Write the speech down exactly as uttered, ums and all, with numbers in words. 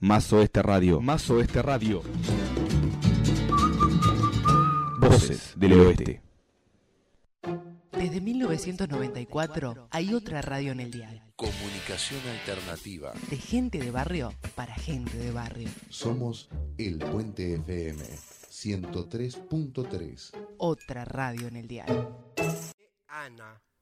Más Oeste Radio. Más Oeste Radio. Voces del Oeste. Desde mil novecientos noventa y cuatro hay otra radio en el dial. Comunicación alternativa. De gente de barrio para gente de barrio. Somos El Puente F M ciento tres punto tres. Otra radio en el dial. Ana.